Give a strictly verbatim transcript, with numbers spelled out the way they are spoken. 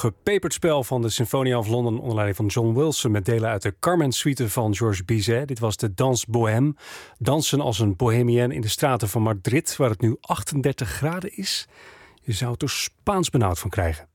Gepeperd spel van de Symphony of London onder leiding van John Wilson met delen uit de Carmen Suite van Georges Bizet. Dit was de Danse Bohème. Dansen als een bohemien in de straten van Madrid, waar het nu achtendertig graden is. Je zou het er Spaans benauwd van krijgen.